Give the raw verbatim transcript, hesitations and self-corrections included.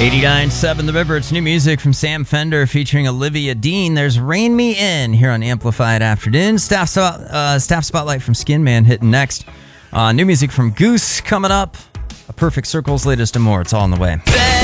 eighty-nine point seven The River. It's new music from Sam Fender featuring Olivia Dean. There's Rain Me In here on Amplified Afternoon. Staff, spot, uh, staff Spotlight from Skin Man hitting next. Uh, new music from Goose coming up. A Perfect Circle's latest and more. It's all on the way.